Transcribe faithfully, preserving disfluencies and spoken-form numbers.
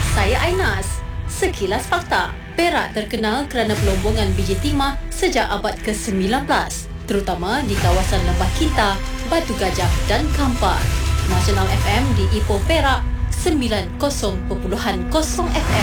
saya Ainas. Sekilas fakta. Perak terkenal kerana pelombongan biji timah sejak abad ke sembilan belas, terutama di kawasan Lembah Kinta, Batu Gajah dan Kampar. Nasional F M di Ipoh Perak sembilan puluh perpuluhan kosong F M.